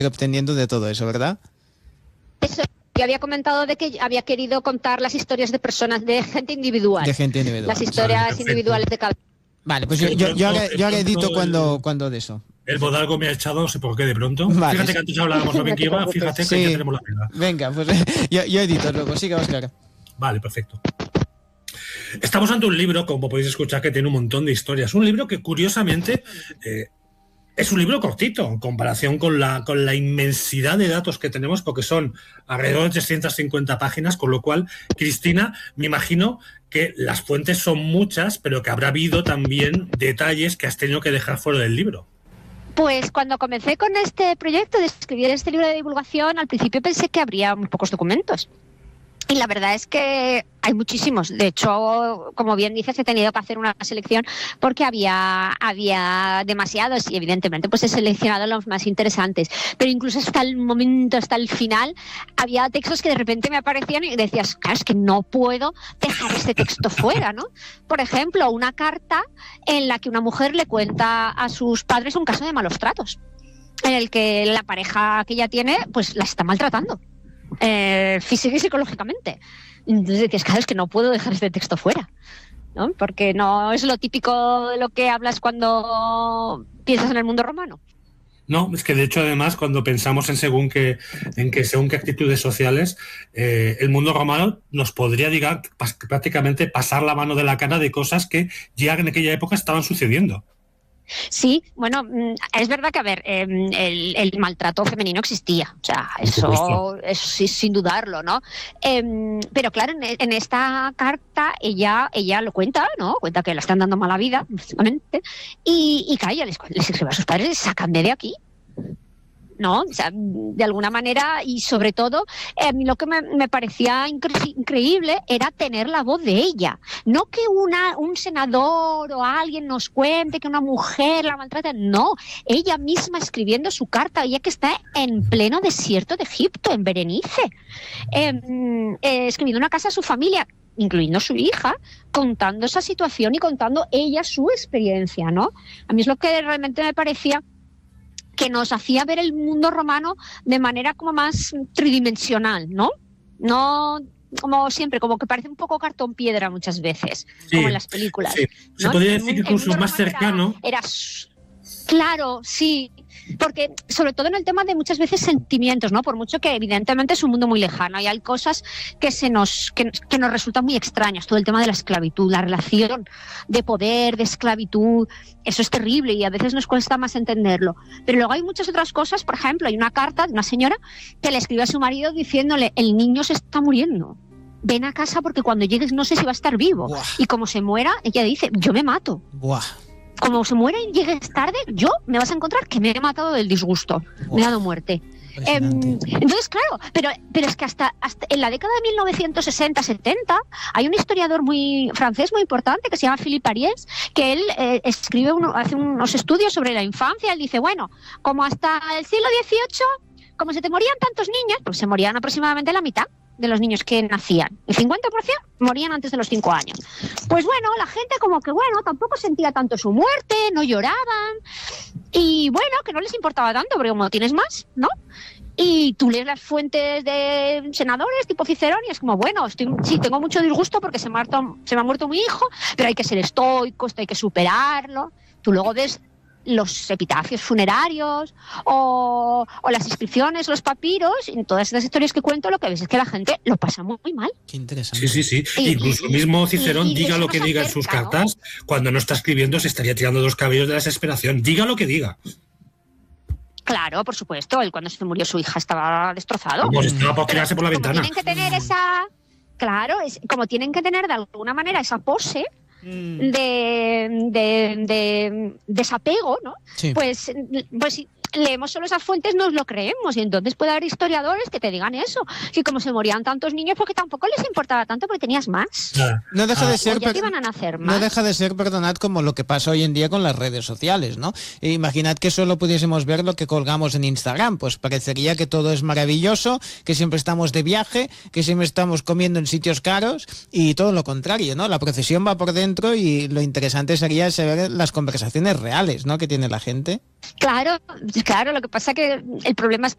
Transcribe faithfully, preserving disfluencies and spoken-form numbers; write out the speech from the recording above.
obteniendo de todo eso, ¿verdad? Eso, yo había comentado de que había querido contar las historias de personas, de gente individual. De gente individual. Las historias Vale, individuales de cada... Vale, pues yo, yo, yo, ahora, yo ahora edito cuando, cuando de eso. El bodalgo me ha echado, no sé por qué de pronto. Vale, fíjate sí. que antes hablábamos lo bien que iba, fíjate Sí. que ya tenemos la pena. Venga, pues yo, yo edito luego, siga Óscar. Vale, perfecto. Estamos ante un libro, como podéis escuchar, que tiene un montón de historias. Un libro que, curiosamente, eh, es un libro cortito en comparación con la, con la inmensidad de datos que tenemos, porque son alrededor de trescientas cincuenta páginas, con lo cual, Cristina, me imagino que las fuentes son muchas, pero que habrá habido también detalles que has tenido que dejar fuera del libro. Pues cuando comencé con este proyecto de escribir este libro de divulgación, al principio pensé que habría muy pocos documentos. Y la verdad es que hay muchísimos. De hecho, como bien dices, he tenido que hacer una selección porque había, había demasiados y evidentemente pues he seleccionado los más interesantes. Pero incluso hasta el momento, hasta el final, había textos que de repente me aparecían y decías, claro, es que no puedo dejar este texto fuera, ¿no? Por ejemplo, una carta en la que una mujer le cuenta a sus padres un caso de malos tratos, en el que la pareja que ella tiene pues la está maltratando. Eh, física y psicológicamente. Entonces decías, claro, es que no puedo dejar este texto fuera, ¿no? Porque no es lo típico de lo que hablas cuando piensas en el mundo romano. No, es que de hecho además cuando pensamos en según qué, en que según qué actitudes sociales, eh, el mundo romano nos podría, diga, pas, prácticamente pasar la mano de la cara de cosas que ya en aquella época estaban sucediendo. Sí, bueno, es verdad que, a ver, eh, el, el maltrato femenino existía, o sea, eso, eso sí, sin dudarlo, ¿no? Eh, pero claro, en, en esta carta ella ella lo cuenta, ¿no? Cuenta que le están dando mala vida, básicamente, y, y claro, ella les, les escribe a sus padres, sácanme de aquí, ¿no? O sea, de alguna manera, y sobre todo, eh, lo que me, me parecía incre- increíble era tener la voz de ella. No que una, un senador o alguien nos cuente que una mujer la maltrata, no. Ella misma escribiendo su carta, ella que está en pleno desierto de Egipto, en Berenice, eh, eh, escribiendo una carta a su familia, incluyendo su hija, contando esa situación y contando ella su experiencia, ¿no? A mí es lo que realmente me parecía que nos hacía ver el mundo romano de manera como más tridimensional, ¿no? No como siempre, como que parece un poco cartón piedra muchas veces, sí, como en las películas. Sí. Se ¿no? podría decir que incluso más cercano. Era, era claro, sí, porque sobre todo en el tema de muchas veces sentimientos, ¿no? Por mucho que evidentemente es un mundo muy lejano y hay cosas que se nos que, que nos resultan muy extrañas, todo el tema de la esclavitud, la relación de poder, de esclavitud, eso es terrible y a veces nos cuesta más entenderlo. Pero luego hay muchas otras cosas, por ejemplo, hay una carta de una señora que le escribe a su marido diciéndole, el niño se está muriendo. Ven a casa porque cuando llegues no sé si va a estar vivo. Buah. Y como se muera, ella dice, yo me mato. Buah. Como se muera y llegues tarde, yo me vas a encontrar que me he matado del disgusto, Uf, me he dado muerte. Eh, entonces, claro, pero, pero es que hasta, hasta en la década de mil novecientos sesenta setenta hay un historiador muy francés muy importante que se llama Philippe Ariès, que él eh, escribe uno, hace unos estudios sobre la infancia. Él dice, bueno, como hasta el siglo dieciocho, como se te morían tantos niños, pues se morían aproximadamente la mitad de los niños que nacían. El cincuenta por ciento morían antes de los cinco años. Pues bueno, la gente como que, bueno, tampoco sentía tanto su muerte, no lloraban, y bueno, que no les importaba tanto, porque como tienes más, ¿no? Y tú lees las fuentes de senadores tipo Cicerón y es como, bueno, estoy, sí, tengo mucho disgusto porque se, muerto, se me ha muerto mi hijo, pero hay que ser estoico, esto hay que superarlo. Tú luego ves los epitafios funerarios o, o las inscripciones, los papiros, y en todas estas historias que cuento lo que ves es que la gente lo pasa muy, muy mal. Qué interesante. Sí, sí, sí. Y, Incluso el mismo Cicerón, y, y diga lo que diga en sus cartas, ¿no? Cuando no está escribiendo se estaría tirando los cabellos de la desesperación. Diga lo que diga. Claro, por supuesto. Él cuando se murió su hija estaba destrozado. Pues estaba por tirarse por la como ventana. Tienen que tener esa... Claro, es, como tienen que tener de alguna manera esa pose de, de, de desapego, ¿no? Sí. Pues, pues leemos solo esas fuentes, nos lo creemos, y entonces puede haber historiadores que te digan eso, que como se morían tantos niños porque tampoco les importaba tanto porque tenías más. No deja de ser, ya te iban a nacer más. No deja de ser, perdonad, como lo que pasa hoy en día con las redes sociales, ¿no? E imaginad que solo pudiésemos ver lo que colgamos en Instagram, pues parecería que todo es maravilloso, que siempre estamos de viaje, que siempre estamos comiendo en sitios caros, y todo lo contrario, ¿no? La procesión va por dentro y lo interesante sería saber las conversaciones reales, ¿no? Que tiene la gente. Claro, claro, lo que pasa que el problema es